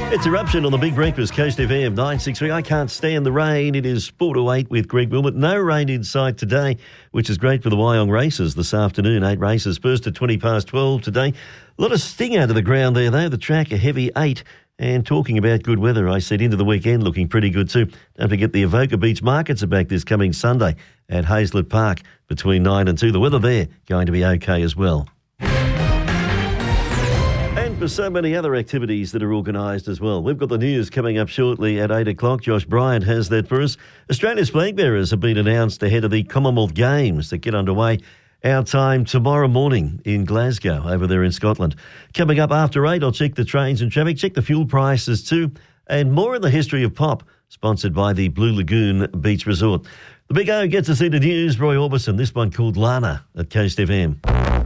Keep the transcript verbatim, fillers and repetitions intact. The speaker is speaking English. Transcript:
It's Eruption on the Big Breakfast, Coast F M nine six three. I can't stand the rain. It is four to eight with Greg Wilmot. No rain in sight today, which is great for the Wyong races this afternoon. Eight races, first at twenty past twelve today. A lot of sting out of the ground there, though. The track, a heavy eight. And talking about good weather, I said into the weekend looking pretty good too. Don't forget the Avoca Beach Markets are back this coming Sunday at Hazlett Park between nine and two. The weather there going to be okay as well. And for so many other activities that are organised as well. We've got the news coming up shortly at eight o'clock. Josh Bryant has that for us. Australia's flag bearers have been announced ahead of the Commonwealth Games that get underway our time tomorrow morning in Glasgow, over there in Scotland. Coming up after eight, I'll check the trains and traffic, check the fuel prices too, and more in the history of pop, sponsored by the Blue Lagoon Beach Resort. The Big O gets us into news. Roy Orbison, this one called Lana at Coast F M.